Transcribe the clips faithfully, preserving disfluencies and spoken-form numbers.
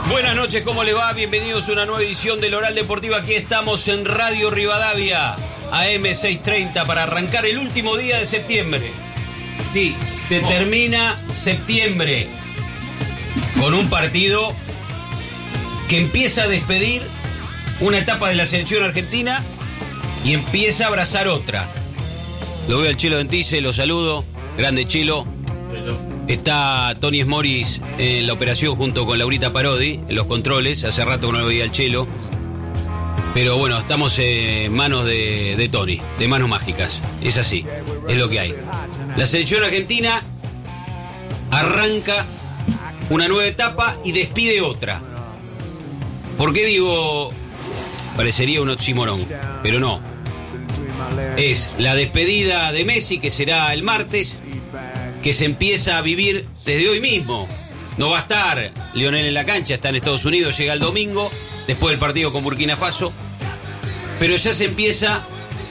Buenas noches, ¿cómo le va? Bienvenidos a una nueva edición del Oral Deportivo. Aquí estamos en Radio Rivadavia, A M seiscientos treinta, para arrancar el último día de septiembre. Sí, se termina septiembre con un partido que empieza a despedir una etapa de la selección argentina y empieza a abrazar otra. Lo veo al Chelo Dentice, lo saludo. Grande Chelo. Está Tony Smoris en la operación junto con Laurita Parodi en los controles. Hace rato que no lo veía al Chelo. Pero bueno, estamos en manos de, de Tony, de manos mágicas. Es así, es lo que hay. La selección argentina arranca una nueva etapa y despide otra. ¿Por qué digo? Parecería un oxímoron, pero no. Es la despedida de Messi, que será el martes, que se empieza a vivir desde hoy mismo. No va a estar Lionel en la cancha, está en Estados Unidos, llega el domingo, después del partido con Burkina Faso. Pero ya se empieza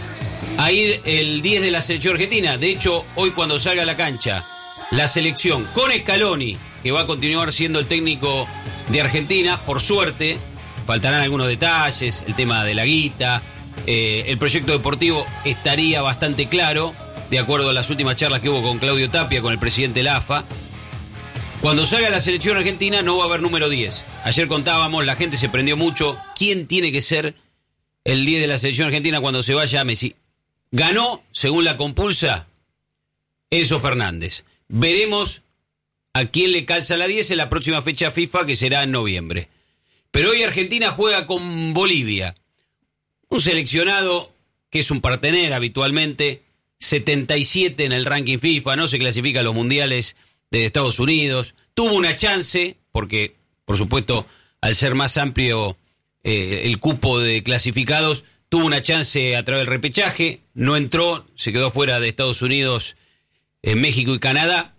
a ir el diez de la selección argentina. De hecho, hoy cuando salga a la cancha la selección con Scaloni, que va a continuar siendo el técnico de Argentina, por suerte, faltarán algunos detalles, el tema de la guita, eh, el proyecto deportivo estaría bastante claro, de acuerdo a las últimas charlas que hubo con Claudio Tapia, con el presidente de la A F A. Cuando salga la selección argentina no va a haber número diez. Ayer contábamos, la gente se prendió mucho. ¿Quién tiene que ser el diez de la selección argentina cuando se vaya Messi? Ganó, según la compulsa, Enzo Fernández. Veremos a quién le calza la diez en la próxima fecha FIFA, que será en noviembre. Pero hoy Argentina juega con Bolivia. Un seleccionado que es un partener habitualmente, setenta y siete en el ranking FIFA, no se clasifica a los mundiales de Estados Unidos. Tuvo una chance, porque, por supuesto, al ser más amplio eh, el cupo de clasificados, tuvo una chance a través del repechaje, no entró, se quedó fuera de Estados Unidos, eh, México y Canadá.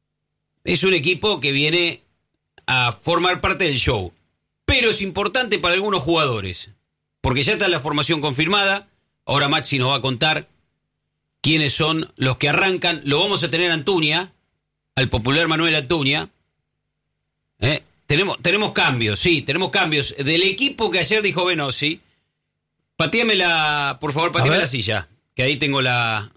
Es un equipo que viene a formar parte del show, pero es importante para algunos jugadores, porque ya está la formación confirmada. Ahora Maxi nos va a contar quiénes son los que arrancan. Lo vamos a tener a Antuña, al popular Manuel Antuña. ¿Eh? Tenemos, tenemos cambios, sí, tenemos cambios. Del equipo que ayer dijo Benossi, pateame la, por favor, pateame la silla, que ahí tengo la,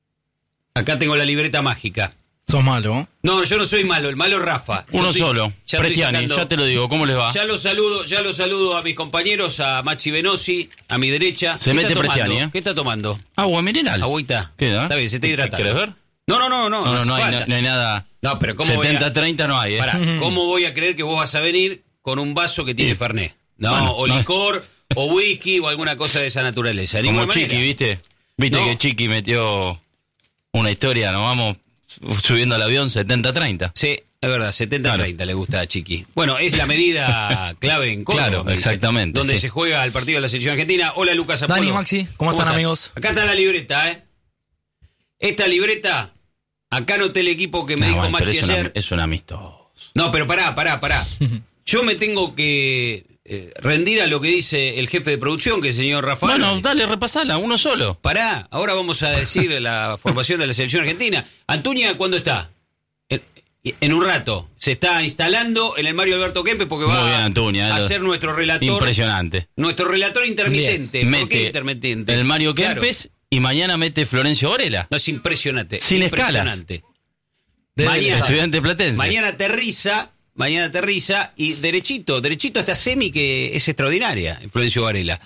acá tengo la libreta mágica. ¿Sos malo? No, yo no soy malo, el malo es Rafa. Uno estoy, solo, ya Pretiani, sacando, ya te lo digo, ¿cómo les va? Ya los saludo, ya los saludo a mis compañeros, a Maxi Benossi, a mi derecha. Se mete Pretiani, ¿eh? ¿Qué está tomando? Agua mineral. Agüita. ¿Qué da? Está bien, se está hidratando. ¿Querés ver? No, no, no, no. No, no, no, no, hay, no, no hay nada. No, pero ¿cómo setenta treinta no hay, ¿eh? Pará, ¿cómo voy a creer que vos vas a venir con un vaso que tiene Sí. Fernet? No, Bueno, o no. licor, o whisky, o alguna cosa de esa naturaleza. Como Ninguna Chiqui, manera. ¿viste? Viste No. que Chiqui metió una historia, nos vamos subiendo al avión setenta treinta. Sí, es verdad, setenta treinta Claro. le gusta a Chiqui. Bueno, es la medida clave en Córdoba. Claro, me dice, exactamente, donde sí. se juega el partido de la selección argentina. Hola, Lucas Apolo. Dani, Maxi, ¿cómo están, amigos? Acá está la libreta, ¿eh? Esta libreta, acá anoté el equipo que me No, dijo bueno, pero Maxi es, una- ayer. es un amistoso. No, pero pará, pará, pará. Yo me tengo que eh, rendir a lo que dice el jefe de producción, que es el señor Rafael. Bueno, Álvarez. dale, repasala, uno solo. Pará, ahora vamos a decir la formación de la selección argentina. Antuña, ¿cuándo está? En, en un rato. Se está instalando en el Mario Alberto Kempes porque va Muy bien, Antuña, a lo- ser nuestro relator. Impresionante. Nuestro relator intermitente. ¿Por Mete qué intermitente? el Mario Claro. Kempes y mañana mete Florencio Varela. No, es impresionante. Sin impresionante. Debe Mañana, Estudiante platense. mañana aterriza, mañana aterriza y derechito, derechito hasta semi, que es extraordinaria, Florencio Varela.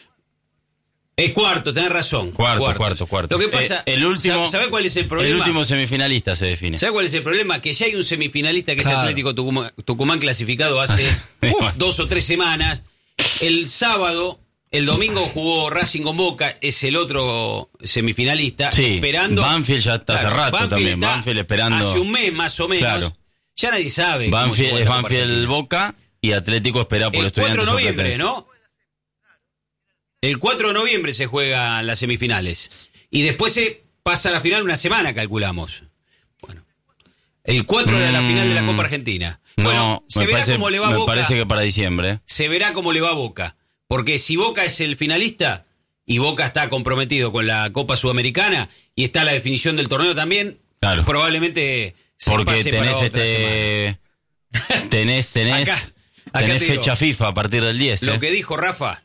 Es cuarto, tenés razón. Cuarto, Cuartos. cuarto, cuarto. Lo que pasa, Eh, el último, ¿sabés cuál es el problema? El último semifinalista se define. ¿Sabes cuál es el problema? Que ya hay un semifinalista que Claro. es Atlético Tucumán, Tucumán clasificado hace uf, dos o tres semanas. El sábado, el domingo jugó Racing con Boca, es el otro semifinalista. Sí, esperando. Banfield ya está hace rato también, está Banfield esperando- Hace un mes más o menos. Claro. Ya nadie sabe. cómo se Banfield, juega es esta Copa Banfield Argentina. Boca y Atlético espera por El Estudiantes. cuatro de noviembre, Platense. ¿no? El cuatro de noviembre se juegan las semifinales. Y después se pasa a la final una semana, calculamos. Bueno. El cuatro era la final de la Copa Argentina. Bueno, No, se me verá parece, cómo le va a me Boca. parece que para diciembre. Se verá cómo le va a Boca. Porque si Boca es el finalista y Boca está comprometido con la Copa Sudamericana y está la definición del torneo también, Claro. probablemente se Porque pase para tenés otra semana. este. Tenés, tenés. Acá, Acá tenés te digo, fecha FIFA a partir del diez. Lo ¿eh? que dijo Rafa,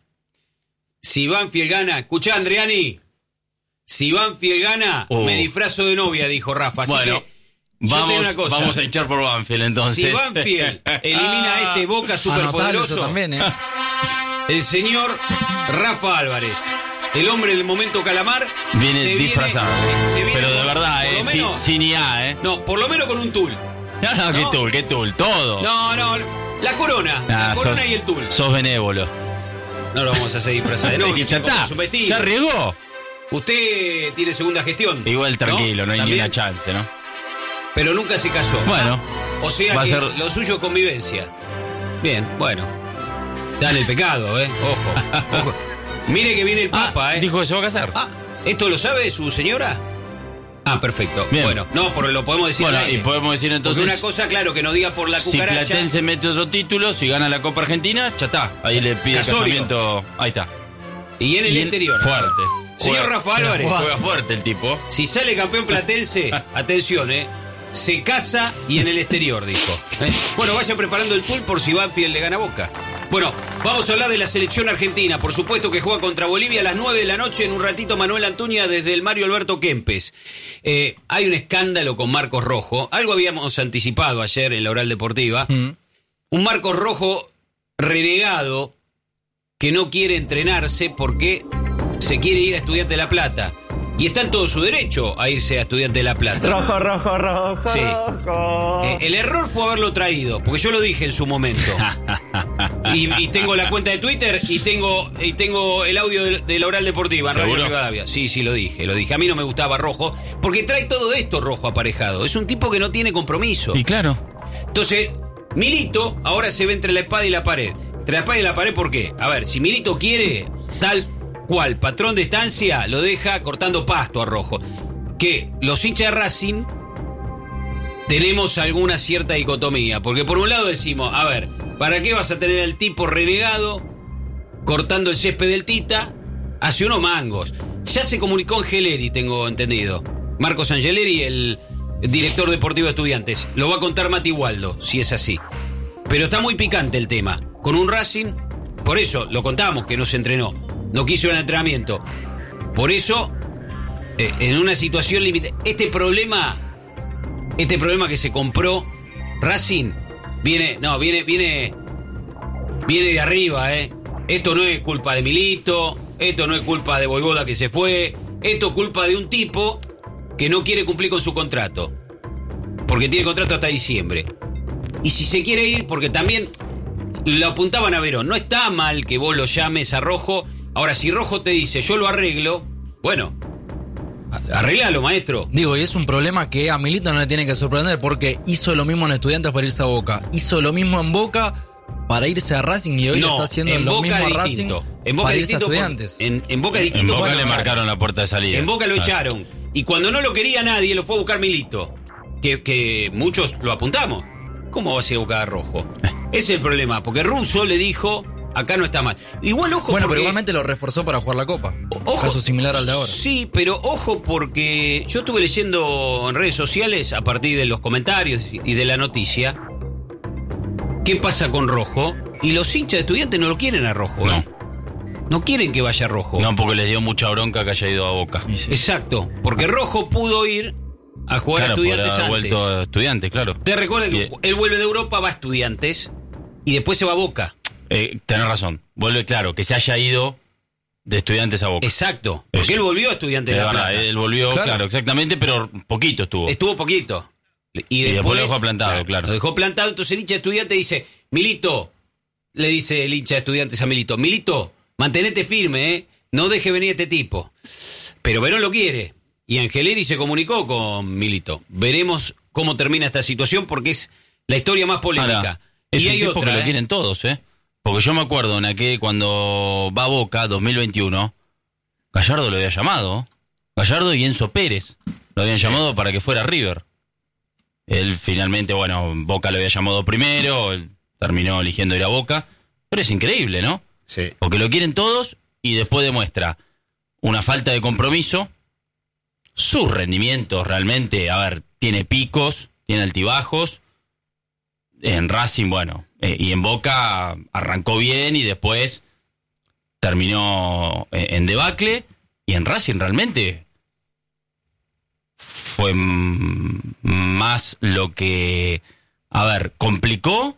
si Banfield gana, escuchá Andriani, si Banfield gana, Uh. me disfrazo de novia, dijo Rafa. Así Bueno, que yo te digo vamos, una cosa. vamos a hinchar por Banfield entonces. Si Banfield elimina a este Boca Anotalo eso superpoderoso, también, ¿eh? el señor Rafa Álvarez, el hombre del momento calamar, Viene se disfrazado. se- se viene Pero de con- verdad, por eh, lo sin, menos- sin I A, ¿eh? No, por lo menos con un tul. No, no, ¿No? qué tul, qué tul, todo. No, no, la corona, la Ah, corona sos- y el tul. Sos benévolo. No lo vamos a hacer disfrazar de novia, ya chico, está, es un vestido. ya arriesgó. Usted tiene segunda gestión. Igual tranquilo, no, hay ¿También? ni una chance, ¿no? Pero nunca se casó. Bueno, O sea va a que ser- lo suyo es convivencia. Bien, bueno. Está en el pecado, ¿eh? Ojo, ojo. Mire que viene el Papa, Ah, ¿eh? dijo que se va a casar. Ah, ¿esto lo sabe su señora? Ah, perfecto. Bien. Bueno, no, pero lo podemos decir Bueno, al aire. y podemos decir entonces, Porque una cosa, claro, que no diga por la si cucaracha. Platense mete otro título, si gana la Copa Argentina, ya está. Ahí le pide Casorio. casamiento. Ahí está. Y en el Y en- exterior. Fuerte. Señor Juega- Rafa Álvarez. Juega fuerte el tipo. Si sale campeón platense, atención, ¿eh? Se casa y en el exterior, dijo. ¿eh? Bueno, vaya preparando el pool por si Banfield le gana a Boca. Bueno, vamos a hablar de la selección argentina. Por supuesto que juega contra Bolivia a las nueve de la noche. En un ratito, Manuel Antuña desde el Mario Alberto Kempes. Eh, hay un escándalo con Marcos Rojo. Algo habíamos anticipado ayer en la Oral Deportiva. Mm. Un Marcos Rojo renegado que no quiere entrenarse porque se quiere ir a Estudiantes de La Plata. Y está en todo su derecho a irse a Estudiantes de La Plata. Rojo, rojo, rojo. Sí. rojo. Eh, el error fue haberlo traído, porque yo lo dije en su momento. Y, y tengo la cuenta de Twitter y tengo y tengo el audio de, de la Oral Deportiva en Radio ¿Seguro? Rivadavia. Sí, sí, lo dije, lo dije. A mí no me gustaba Rojo, porque trae todo esto Rojo aparejado. Es un tipo que no tiene compromiso. Y claro. Entonces, Milito ahora se ve entre la espada y la pared. Entre la espada y la pared, ¿por qué? A ver, si Milito quiere, tal cual patrón de estancia, lo deja cortando pasto a Rojo. Que los hinchas de Racing tenemos alguna cierta dicotomía. Porque por un lado decimos, a ver, ¿para qué vas a tener al tipo renegado cortando el césped del Tita? Hace unos mangos. Ya se comunicó Angeleri, tengo entendido. Marcos Angeleri, el director deportivo de Estudiantes. Lo va a contar Mati Waldo, si es así. Pero está muy picante el tema. Con un Racing, por eso lo contamos que no se entrenó. No quiso el entrenamiento. Por eso, eh, en una situación límite. Este problema, este problema que se compró Racing, viene, no, viene, viene, viene de arriba, eh. Esto no es culpa de Milito, esto no es culpa de Voivoda que se fue, esto es culpa de un tipo que no quiere cumplir con su contrato. Porque tiene contrato hasta diciembre. Y si se quiere ir, porque también lo apuntaban a Verón, no está mal que vos lo llames a Rojo. Ahora, si Rojo te dice, yo lo arreglo, bueno, arreglalo, maestro. Digo, y es un problema que a Milito no le tiene que sorprender porque hizo lo mismo en Estudiantes para irse a Boca. Hizo lo mismo en Boca para irse a Racing y hoy No, lo está haciendo en lo Boca mismo a es Racing distinto. En Boca para es irse a distinto. por- Estudiantes. en, en Boca es En distinto. Boca porque le lo echaron. marcaron la puerta de salida. En Boca lo Ah. echaron. Y cuando no lo quería nadie, lo fue a buscar Milito. Que, que muchos lo apuntamos. ¿Cómo va a ser Boca a Rojo? Ese es el problema, porque Russo le dijo, acá no está mal. Igual, ojo, Bueno, porque... pero igualmente lo reforzó para jugar la Copa. Ojo, Caso similar al de ahora. Sí, pero ojo porque yo estuve leyendo en redes sociales a partir de los comentarios y de la noticia qué pasa con Rojo y los hinchas de Estudiantes no lo quieren a Rojo. No. ¿eh? No quieren que vaya Rojo. No, porque les dio mucha bronca que haya ido a Boca. Exacto, porque Rojo pudo ir a jugar Claro, a Estudiantes podría haber antes. vuelto a Estudiantes, claro. Te recuerda que Y- él vuelve de Europa, va a Estudiantes y después se va a Boca. Eh, tenés razón. Vuelve, claro, que se haya ido de Estudiantes a Boca. Exacto, porque Eso. él volvió a Estudiantes de De La verdad, Plata. él volvió, Claro. claro. exactamente, pero poquito estuvo. Estuvo poquito. Y después, después lo dejó plantado, claro. Lo dejó plantado, entonces el hincha de Estudiantes dice, Milito, le dice el hincha de Estudiantes a Milito, Milito, mantenete firme, ¿eh? No deje venir a este tipo. Pero Verón lo quiere. Y Angeleri se comunicó con Milito. Veremos cómo termina esta situación porque es la historia más polémica. Ahora, es y un hay tipo otra, que lo ¿eh? quieren todos, ¿eh? Porque yo me acuerdo en aquel, cuando va a Boca, dos mil veintiuno, Gallardo lo había llamado. Gallardo y Enzo Pérez lo habían llamado para que fuera a River. Él finalmente, bueno, Boca lo había llamado primero, él terminó eligiendo ir a Boca. Pero es increíble, ¿no? Sí. Porque lo quieren todos y después demuestra una falta de compromiso. Sus rendimientos realmente, a ver, tiene picos, tiene altibajos. en Racing, bueno, eh, y en Boca arrancó bien y después terminó en, en debacle, y en Racing realmente fue m- más lo que, a ver, complicó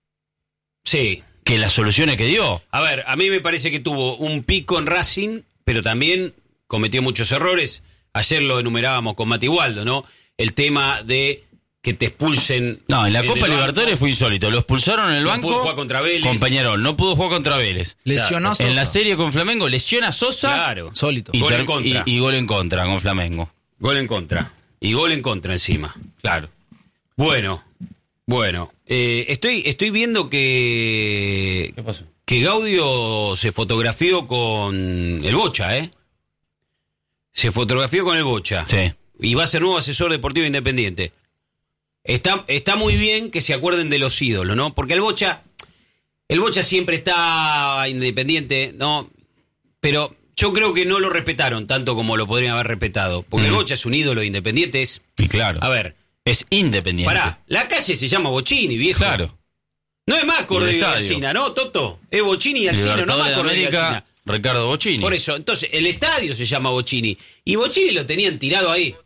Sí. que las soluciones que dio. A ver, a mí me parece que tuvo un pico en Racing, pero también cometió muchos errores. Ayer lo enumerábamos con Mati Waldo, ¿no? El tema de que te expulsen. No, en la en Copa el Libertadores banco. fue insólito. Lo expulsaron en el No banco. pudo jugar contra Vélez. Con Peñarol. No pudo jugar contra Vélez. Lesionó a Sosa. En la serie con Flamengo lesiona a Sosa. Claro. Sólito. Y, Gol en ter- contra. y- y gol en contra con Flamengo. Gol en contra. Y gol en contra encima. Claro. Bueno, bueno. Eh, estoy, estoy viendo que. ¿Qué pasó? Que Gaudio se fotografió con el Bocha, ¿eh? Se fotografió con el Bocha. Sí. Y va a ser nuevo asesor deportivo independiente. Está, está muy bien que se acuerden de los ídolos, ¿no? Porque el Bocha, el Bocha siempre está independiente, ¿no? Pero yo creo que no lo respetaron tanto como lo podrían haber respetado. Porque Mm. el Bocha es un ídolo independiente, es... Y claro. A ver, Es independiente. pará, la calle se llama Bocini, viejo. Claro. No es más Cordero y estadio. Alsina, ¿no, Toto? Es Bocini y Alsina, no más Libertadores de Cordero y América, Alsina. Ricardo Bocini. Por eso, entonces, el estadio se llama Bocini. Y Bocini lo tenían tirado ahí.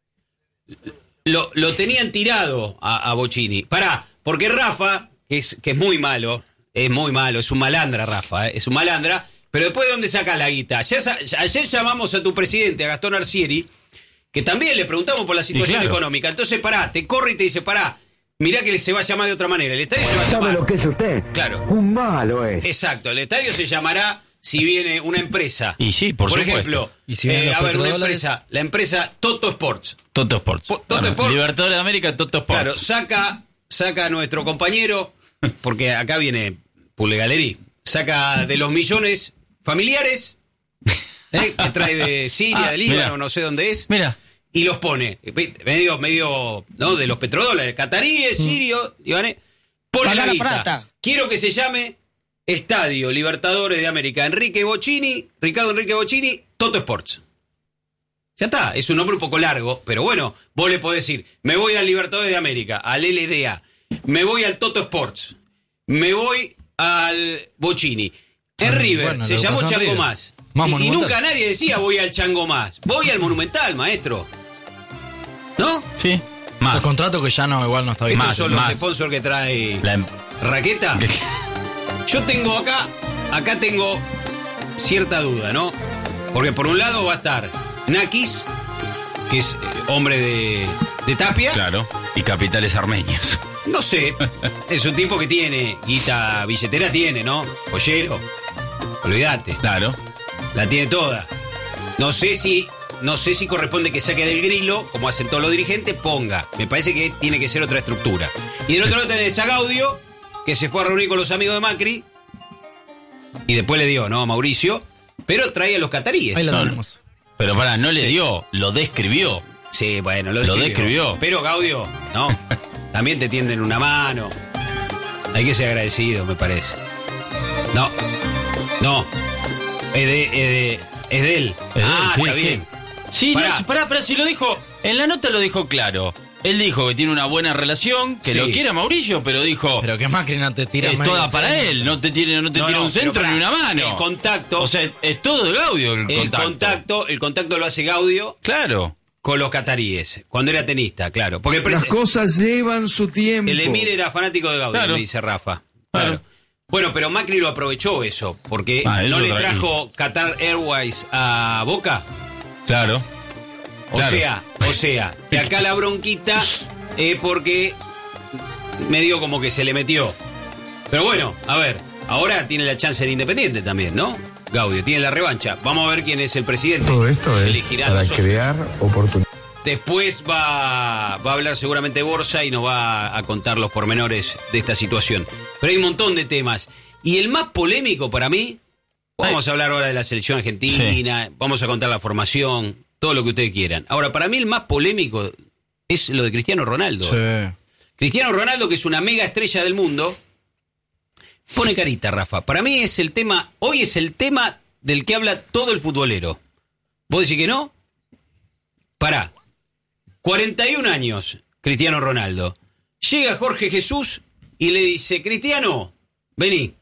Lo, lo tenían tirado a, a Bocini. Pará, porque Rafa, que es, que es muy malo, es muy malo, es un malandra, Rafa, ¿eh? Es un malandra, pero después ¿de dónde saca la guita? Ayer, ayer llamamos a tu presidente, a Gastón Arcieri, que también le preguntamos por la situación claro. económica. Entonces, pará, te corre y te dice, pará, mirá que se va a llamar de otra manera. El estadio se va a ¿Sabe llamar... lo que es usted? Claro. Un malo es. Exacto, el estadio se llamará si viene una empresa. Y sí, por supuesto. ejemplo, Y si vienen eh, los a ver, una petrodólares. empresa, la empresa Toto Sports. Toto Sports. Po- Toto Sports. Libertadores de América, Toto Sports. Claro, saca, saca a nuestro compañero, porque acá viene Pule Galerí, saca de los millones familiares, ¿eh? que trae de Siria, Ah, de Líbano, mira. no sé dónde es, Mira. y los pone, medio, medio, ¿no? De los petrodólares, cataríes, sirios, libanes, pone Paga la la guita. plata. Quiero que se llame Estadio Libertadores de América, Enrique Bocini, Ricardo Enrique Bocini, Toto Sports. Ya está, es un nombre un poco largo, pero bueno, vos le podés decir, me voy al Libertadores de América, al L D A, me voy al Toto Sports, me voy al Bocini. En Ah, River bueno, se lo que llamó pasó en Chango River. Más. Más y, y Monumental. nunca nadie decía voy al Chango Más. Voy al Monumental, maestro. ¿No? Sí. Más. El contrato que ya no, igual no está bien. Estos Más, son los más. sponsors que trae La em- Raqueta. Yo tengo acá, acá tengo cierta duda, ¿no? Porque por un lado va a estar Nakis, que es eh, hombre de, de Tapia. Claro. Y capitales armenios. No sé, es un tipo que tiene guita, billetera tiene, ¿no? Pollero, olvídate, Claro. la tiene toda. No sé si, no sé si corresponde que saque del grilo, como hacen todos los dirigentes, ponga. Me parece que tiene que ser otra estructura. Y del otro lado tenés a Gaudio, que se fue a reunir con los amigos de Macri, y después le dio, ¿no? A Mauricio, pero trae a los cataríes. Ahí lo Son- tenemos. Pero pará, no le Sí. dio, lo describió. Sí, bueno, lo Lo describió. describió. Pero Gaudio, no, también te tienden una mano. Hay que ser agradecido, me parece. No, no, es de, es de, es de él. Es de él, ah, sí, está sí. bien. Sí, Pará. pará. No, pará, pero si lo dijo, en la nota lo dijo claro. Él dijo que tiene una buena relación, que Sí. lo quiere a Mauricio, pero dijo, Pero que Macri no te tira es media toda para serie. él, no te tiene, no te No, tira no, un pero centro pará, ni una mano. el contacto- O sea, es todo de Gaudio el, El contacto. contacto, el contacto lo hace Gaudio Claro. con los cataríes, cuando era tenista, claro. Porque el, Las presi- cosas llevan su tiempo. el Emir era fanático de Gaudio, Claro. me dice Rafa. Claro. Claro. Bueno, pero Macri lo aprovechó eso, porque Ah, eso no le otra- trajo Qatar Airways a Boca. Claro. O Claro. sea, o sea, que acá la bronquita es porque medio como que se le metió. Pero bueno, a ver, ahora tiene la chance del Independiente también, ¿no? Gaudio, tiene la revancha. Vamos a ver quién es el presidente. Todo esto es Elegirán para los socios. crear oportunidades. Después va, va a hablar seguramente Borja y nos va a contar los pormenores de esta situación. Pero hay un montón de temas. Y el más polémico para mí, vamos a hablar ahora de la selección argentina, vamos a contar la formación, todo lo que ustedes quieran. Ahora, para mí el más polémico es lo de Cristiano Ronaldo. Sí. Cristiano Ronaldo, que es una mega estrella del mundo, pone carita, Rafa. Para mí es el tema, hoy es el tema del que habla todo el futbolero. ¿Vos decís que no? Pará. cuarenta y un años, Cristiano Ronaldo. Llega Jorge Jesús y le dice, Cristiano, vení.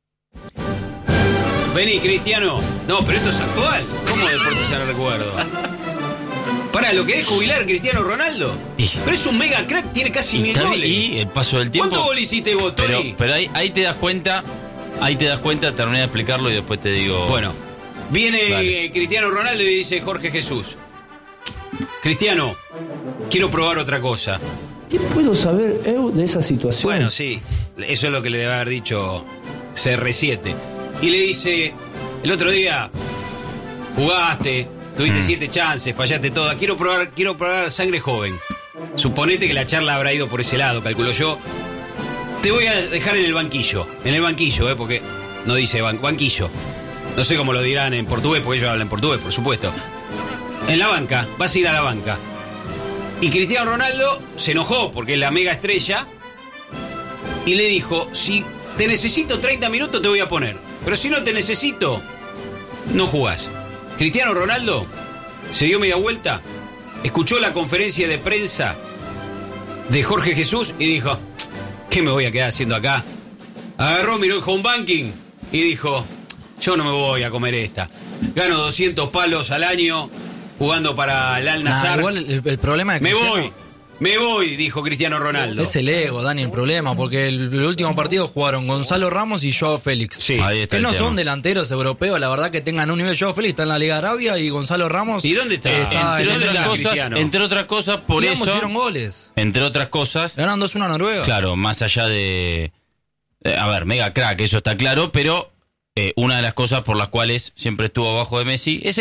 Vení, Cristiano. No, pero esto es actual. ¿Cómo Deportes en el Recuerdo? Pará, ¿lo querés jubilar, Cristiano Ronaldo? Y- Pero es un mega crack, tiene casi Y, mil está- goles. y el paso del tiempo. ¿Cuántos goles hiciste vos, Tony? Pero, pero ahí, ahí te das cuenta, ahí te das cuenta, terminé de explicarlo y después te digo. Bueno, viene Dale. eh, Cristiano Ronaldo y dice Jorge Jesús, Cristiano, quiero probar otra cosa. ¿Qué puedo saber eu de esa situación? Bueno, sí, eso es lo que le debe haber dicho C R siete. Y le dice, el otro día jugaste, tuviste Mm. siete chances, fallaste todas, quiero probar, quiero probar sangre joven. Suponete que la charla habrá ido por ese lado, calculo yo. Te voy a dejar en el banquillo, en el banquillo, eh, porque no dice ban- banquillo. No sé cómo lo dirán en portugués, porque ellos hablan portugués, por supuesto. En la banca, vas a ir a la banca. Y Cristiano Ronaldo se enojó porque es la mega estrella y le dijo, si te necesito treinta minutos te voy a poner, pero si no te necesito, no jugás. Cristiano Ronaldo se dio media vuelta, escuchó la conferencia de prensa de Jorge Jesús y dijo, ¿qué me voy a quedar haciendo acá? Agarró, miró el home banking y dijo, yo no me voy a comer esta. Gano doscientos palos al año jugando para el Al Nah, Nassr. igual el, el problema es que Me voy, me voy, dijo Cristiano Ronaldo. es el ego, Dani, el problema, porque el, el último partido jugaron Gonzalo Ramos y Joao Félix. Sí. Ahí está Que el no tema. son delanteros europeos, la verdad que tengan un nivel. Joao Félix está en la Liga de Arabia y Gonzalo Ramos. ¿Y dónde está? está Entre en ¿dónde el- otras, está cosas, Cristiano? entre otras cosas, por Y ambos eso. hicieron goles. Entre otras cosas, Ganaron dos uno a Noruega. claro, más allá de. eh, a ver, mega crack, eso está claro, pero eh, una de las cosas por las cuales siempre estuvo abajo de Messi es